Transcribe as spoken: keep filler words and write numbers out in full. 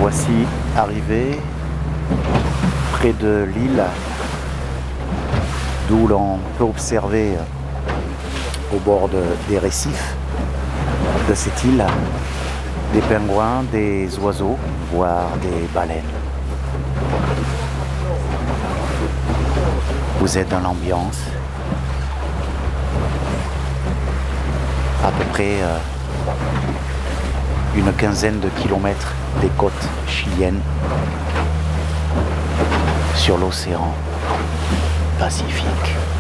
Voici arrivé près de l'île d'où l'on peut observer au bord de, des récifs de cette île des pingouins, des oiseaux, voire des baleines. Vous êtes dans l'ambiance, à peu près euh, une quinzaine de kilomètres des côtes chiliennes sur l'océan Pacifique.